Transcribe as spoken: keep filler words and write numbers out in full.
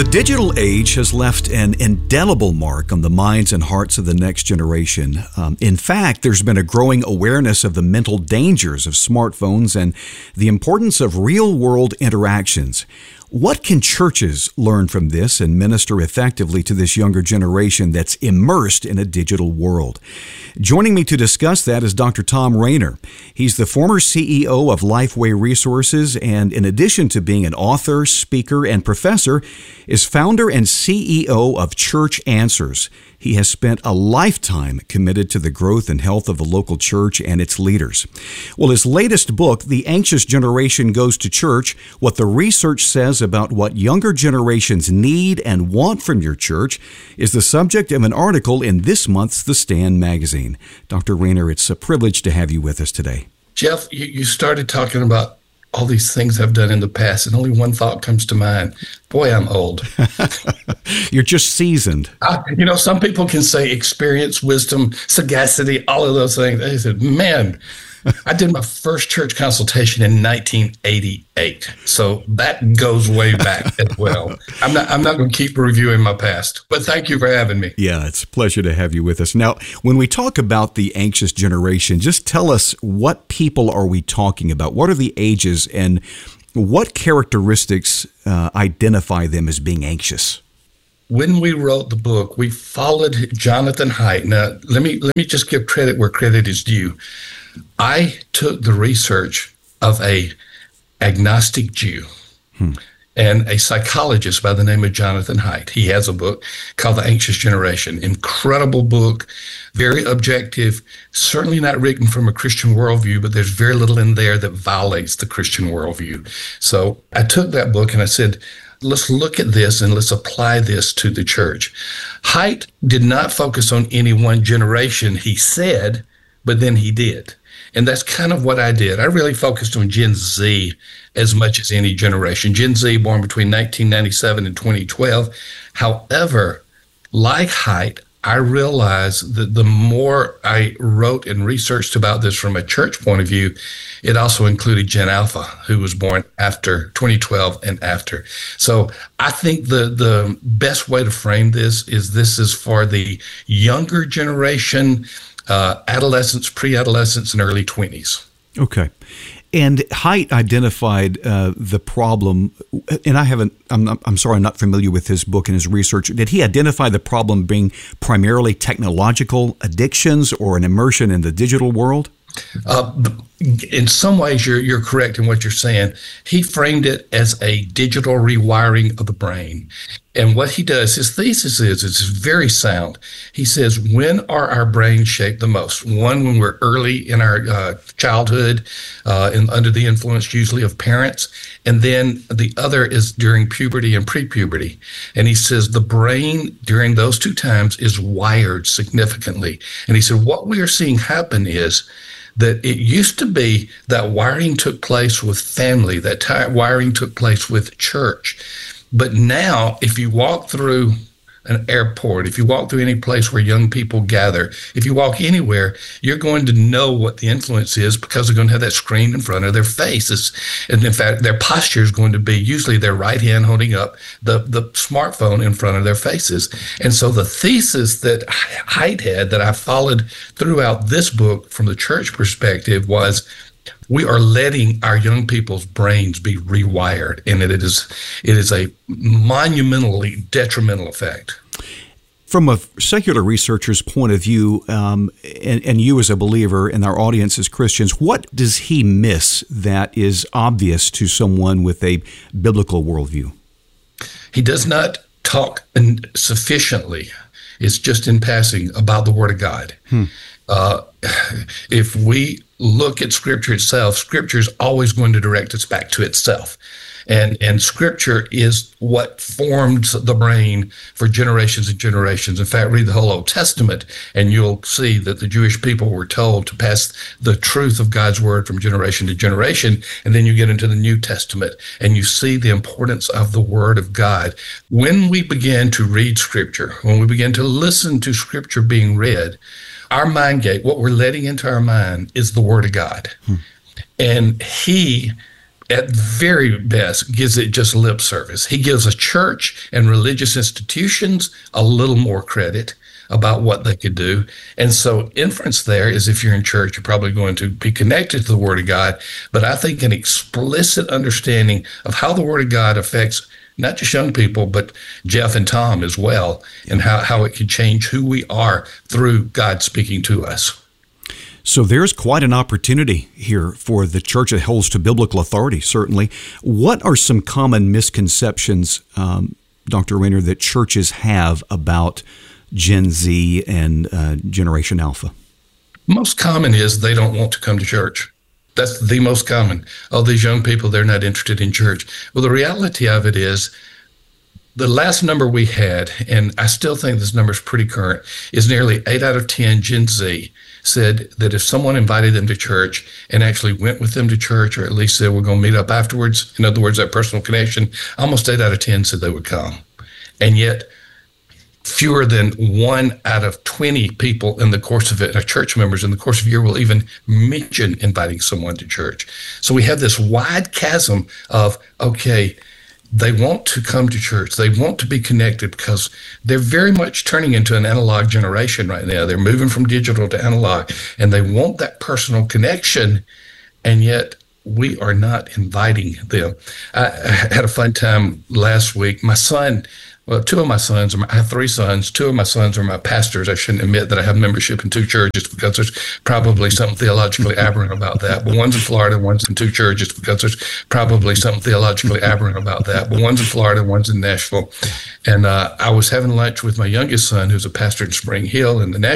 The digital age has left an indelible mark on the minds and hearts of the next generation. Um, in fact, there's been a growing awareness of the mental dangers of smartphones and the importance of real-world interactions. What can churches learn from this and minister effectively to this younger generation that's immersed in a digital world? Joining me to discuss that is Doctor Thom Rainer. He's the former C E O of Lifeway Resources, and in addition to being an author, speaker, and professor, is founder and C E O of Church Answers. He has spent a lifetime committed to the growth and health of the local church and its leaders. Well, his latest book, The Anxious Generation Goes to Church, What the Research Says About What Younger Generations Need and Want from Your Church, is the subject of an article in this month's The Stand magazine. Doctor Rainer, it's a privilege to have you with us today. Jeff, you, you started talking about all these things I've done in the past, and only one thought comes to mind. Boy, I'm old. You're just seasoned. I, you know, some people can say experience, wisdom, sagacity, all of those things. I said, man, I did my first church consultation in nineteen eighty-eight. So that goes way back as well. I'm not I'm not going to keep reviewing my past, but thank you for having me. Yeah, it's a pleasure to have you with us. Now, when we talk about the anxious generation, just tell us, what people are we talking about? What are the ages, and what characteristics uh, identify them as being anxious? When we wrote the book, we followed Jonathan Haidt. Now, let me let me just give credit where credit is due. I took the research of a agnostic Jew hmm. and a psychologist by the name of Jonathan Haidt. He has a book called The Anxious Generation. Incredible book, very objective, certainly not written from a Christian worldview, but there's very little in there that violates the Christian worldview. So I took that book and I said, let's look at this and let's apply this to the church. Haidt did not focus on any one generation, he said, but then he did. And that's kind of what I did. I really focused on Gen Z as much as any generation. Gen Z born between nineteen ninety-seven and twenty twelve. However, like Haidt, I realized that the more I wrote and researched about this from a church point of view, it also included Gen Alpha, who was born after twenty twelve and after. So I think the, the best way to frame this is this is for the younger generation, uh, adolescents, pre-adolescents, and early twenties. Okay. And Haidt identified uh, the problem, and I haven't, I'm, not, I'm sorry, I'm not familiar with his book and his research. Did he identify the problem being primarily technological addictions or an immersion in the digital world? Uh, in some ways, you're you're correct in what you're saying. He framed it as a digital rewiring of the brain. And what he does, his thesis is, it's very sound. He says, when are our brains shaped the most? One, when we're early in our uh, childhood, uh, and under the influence usually of parents. And then the other is during puberty and pre-puberty. And he says the brain during those two times is wired significantly. And he said, what we are seeing happen is that it used to be that wiring took place with family, that t- wiring took place with church. But now, if you walk through an airport, if you walk through any place where young people gather, if you walk anywhere, you're going to know what the influence is because they're going to have that screen in front of their faces. And in fact, their posture is going to be usually their right hand holding up the, the smartphone in front of their faces. And so the thesis that Haidt had, that I followed throughout this book from the church perspective, was we are letting our young people's brains be rewired, and it is it is a monumentally detrimental effect. From a secular researcher's point of view, um, and, and you as a believer and our audience as Christians, what does he miss that is obvious to someone with a biblical worldview? He does not talk sufficiently, it's just in passing, about the Word of God. Hmm. Uh, if we look at Scripture itself, Scripture is always going to direct us back to itself. And and Scripture is what formed the brain for generations and generations. In fact, read the whole Old Testament, and you'll see that the Jewish people were told to pass the truth of God's Word from generation to generation. And then you get into the New Testament, and you see the importance of the Word of God. When we begin to read Scripture, when we begin to listen to Scripture being read, our mind gate, what we're letting into our mind, is the Word of God. Hmm. And He at very best, gives it just lip service. He gives a church and religious institutions a little more credit about what they could do. And so inference there is, if you're in church, you're probably going to be connected to the Word of God. But I think an explicit understanding of how the Word of God affects not just young people, but Jeff and Tom as well, and how, how it can change who we are through God speaking to us. So there's quite an opportunity here for the church that holds to biblical authority, certainly. What are some common misconceptions, um, Doctor Rainer, that churches have about Gen Z and uh, Generation Alpha? Most common is they don't want to come to church. That's the most common. Oh, these young people, they're not interested in church. Well, the reality of it is, the last number we had, and I still think this number is pretty current, is nearly eight out of ten Gen Z said that if someone invited them to church and actually went with them to church, or at least said, we're going to meet up afterwards, in other words, that personal connection, almost eight out of ten said they would come. And yet, fewer than one out of twenty people in the course of it, church members in the course of a year, will even mention inviting someone to church. So we have this wide chasm of, okay, they want to come to church. They want to be connected because they're very much turning into an analog generation right now. They're moving from digital to analog, and they want that personal connection, and yet we are not inviting them. I, I had a fun time last week. My son, well, two of my sons, I have three sons. Two of my sons are my pastors. I shouldn't admit that I have membership in two churches because there's probably something theologically aberrant about that. But one's in Florida, one's in two churches because there's probably something theologically aberrant about that. But one's in Florida, one's in Nashville. And uh, I was having lunch with my youngest son, who's a pastor in Spring Hill in the